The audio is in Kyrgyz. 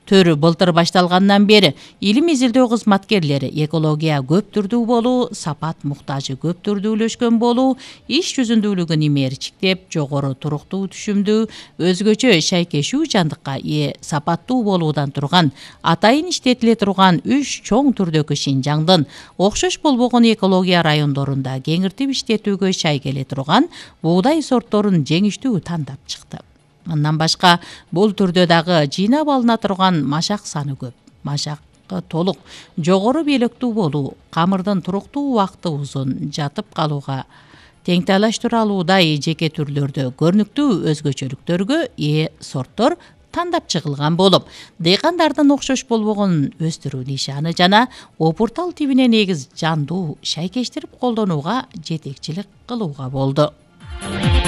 төрү былтыр башталгандан бери илим изилдөө кызматкерлери экология көп түрдүү болуу, сапат муктажы көп түрдүүлөшкөн болуу, иш жүзүндүүлүгүн имээрчиктеп, жогору туруктуу түшүмдүү, өзгөчө шайкешүү жандыкка ээ сапаттуу болуудан турган, атайын иштетиле турган 3 чоң түрдөгү Шинжаңдын окшош болбогон экология райондорунда кеңиртип иштетүүгө шай келе турган буудай сортторун жеңиштүү тандап чыкты. Мындан башка бул түрдө дагы жыйнап алына турган машак саны көп. Машакы толук, жогору белектүү болуу, камырдын туруктуу убакыты узун, жатып калууга теңтайлаштыралуудай жеке түрлөрдө көрүнүктүү өзгөчөлүктөргө ээ сорттор тандап чыгылган болуп, дыйкандардын окшош болбогон өстүрүү нишаны жана опуртал тибине негиз жандуу шайкештирип колдонууга жетекчилик кылууга болду.